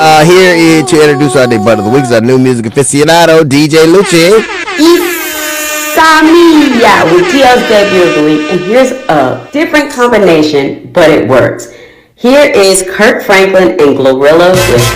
Here is to introduce our debut of the week, our new music aficionado, DJ Lucci. Samia with TL's debut of the week, and here's a different combination, but it works. Here is Kirk Franklin and Glorilla with